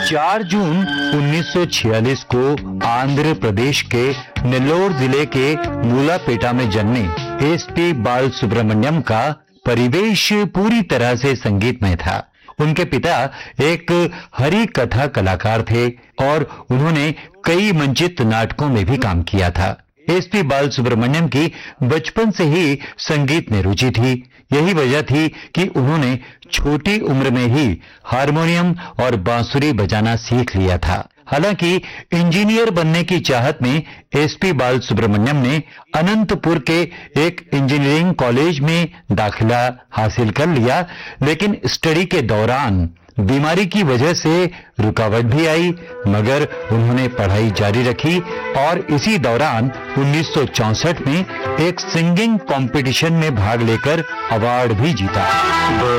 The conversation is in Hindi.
4 जून 1946 को आंध्र प्रदेश के नेल्लोर जिले के मूलापेटा में जन्मे एसपी बालसुब्रमण्यम का परिवेश पूरी तरह से संगीतमय था। उनके पिता एक हरि कथा कलाकार थे और उन्होंने कई मंचित नाटकों में भी काम किया था। एसपी बालसुब्रमण्यम की बचपन से ही संगीत में रुचि थी। यही वजह थी कि उन्होंने छोटी उम्र में ही हारमोनियम और बांसुरी बजाना सीख लिया था। हालांकि इंजीनियर बनने की चाहत में एसपी बालसुब्रमण्यम ने अनंतपुर के एक इंजीनियरिंग कॉलेज में दाखिला हासिल कर लिया, लेकिन स्टडी के दौरान बीमारी की वजह से रुकावट भी आई, मगर उन्होंने पढ़ाई जारी रखी और इसी दौरान 1964 में एक सिंगिंग कंपटीशन में भाग लेकर अवार्ड भी जीता।